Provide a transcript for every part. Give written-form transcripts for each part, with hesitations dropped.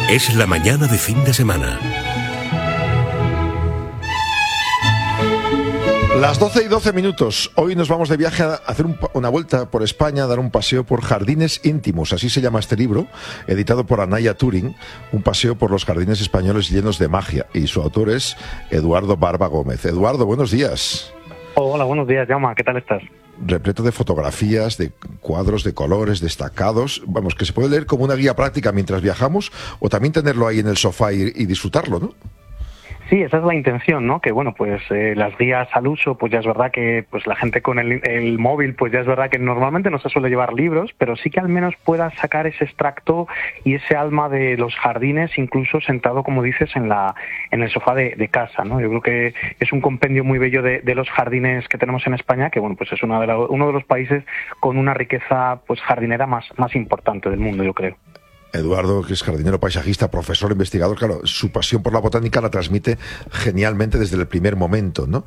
Es la mañana de fin de semana. Las 12:12. Hoy nos vamos de viaje a hacer una vuelta por España, a dar un paseo por jardines íntimos. Así se llama este libro, editado por Anaya Turing, un paseo por los jardines españoles llenos de magia. Y su autor es Eduardo Barba Gómez. Eduardo, buenos días. Hola, buenos días, Jaume. ¿Qué tal estás? Repleto de fotografías, de cuadros de colores destacados. Vamos, que se puede leer como una guía práctica mientras viajamos o también tenerlo ahí en el sofá y disfrutarlo, ¿no? Sí, esa es la intención, ¿no? Que bueno, pues las guías al uso, pues ya es verdad que pues la gente con el móvil, pues ya es verdad que normalmente no se suele llevar libros, pero sí que al menos puedas sacar ese extracto y ese alma de los jardines, incluso sentado, como dices, en el sofá de casa, ¿no? Yo creo que es un compendio muy bello de los jardines que tenemos en España, que bueno, pues es uno de los países con una riqueza pues jardinera más importante del mundo, yo creo. Eduardo, que es jardinero paisajista, profesor, investigador, claro, su pasión por la botánica la transmite genialmente desde el primer momento, ¿no?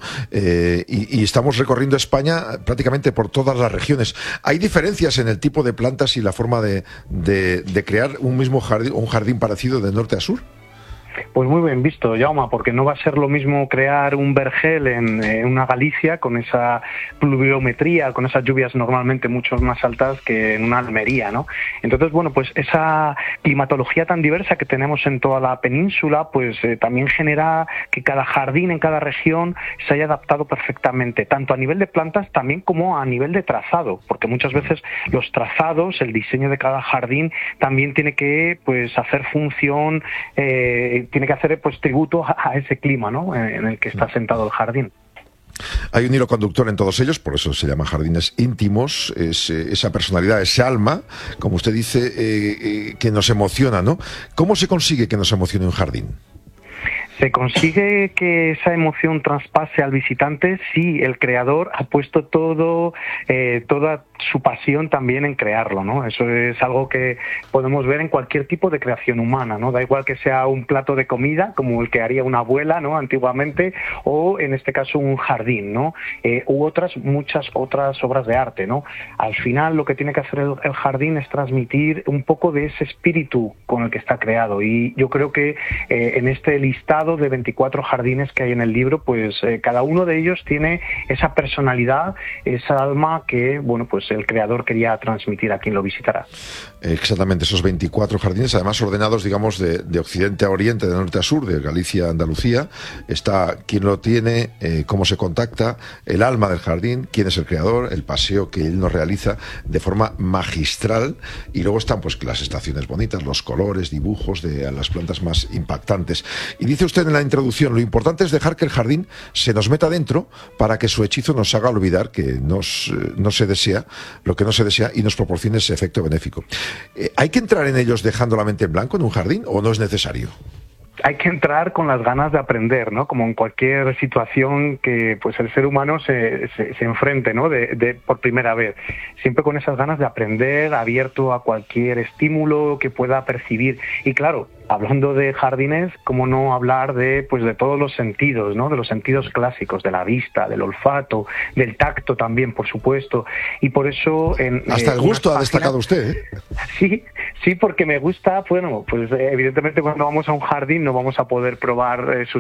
Y estamos recorriendo España prácticamente por todas las regiones. ¿Hay diferencias en el tipo de plantas y la forma de crear un mismo jardín, un jardín parecido de norte a sur? Pues muy bien visto, Jaume, porque no va a ser lo mismo crear un vergel en una Galicia con esa pluviometría, con esas lluvias normalmente mucho más altas que en una Almería, ¿no? Entonces, bueno, pues esa climatología tan diversa que tenemos en toda la península, pues también genera que cada jardín en cada región se haya adaptado perfectamente, tanto a nivel de plantas también como a nivel de trazado, porque muchas veces los trazados, el diseño de cada jardín también tiene que pues hacer función, tiene que hacer pues tributo a ese clima, ¿no?, en el que está sentado el jardín. Hay un hilo conductor en todos ellos, por eso se llama jardines íntimos, es esa personalidad, ese alma, como usted dice, que nos emociona, ¿no? ¿Cómo se consigue que nos emocione un jardín? Se consigue que esa emoción traspase al visitante si el creador ha puesto toda su pasión también en crearlo, ¿no? Eso es algo que podemos ver en cualquier tipo de creación humana, ¿no? Da igual que sea un plato de comida, como el que haría una abuela, ¿no?, antiguamente, o en este caso un jardín, ¿no? U muchas otras obras de arte, ¿no? Al final lo que tiene que hacer el jardín es transmitir un poco de ese espíritu con el que está creado, y yo creo que en este listado de 24 jardines que hay en el libro, pues cada uno de ellos tiene esa personalidad, esa alma que, bueno, pues el creador quería transmitir a quien lo visitara. Exactamente, esos 24 jardines, además ordenados, digamos, de occidente a oriente, de norte a sur, de Galicia a Andalucía. Está quién lo tiene, cómo se contacta, el alma del jardín, quién es el creador, el paseo que él nos realiza de forma magistral, y luego están pues las estaciones bonitas, los colores, dibujos de las plantas más impactantes. Y dice usted en la introducción, lo importante es dejar que el jardín se nos meta dentro para que su hechizo nos haga olvidar que no se desea, lo que no se desea, y nos proporcione ese efecto benéfico. ¿Hay que entrar en ellos dejando la mente en blanco en un jardín o no es necesario? Hay que entrar con las ganas de aprender, ¿no? Como en cualquier situación que pues el ser humano se enfrente, ¿no?, por primera vez. Siempre con esas ganas de aprender, abierto a cualquier estímulo que pueda percibir. Y claro, hablando de jardines, ¿cómo no hablar de todos los sentidos, ¿no?, de los sentidos clásicos, de la vista, del olfato, del tacto también, por supuesto? Y por eso... Hasta el gusto ha destacado usted, ¿eh? Sí, porque me gusta, bueno, pues evidentemente cuando vamos a un jardín no vamos a poder probar sus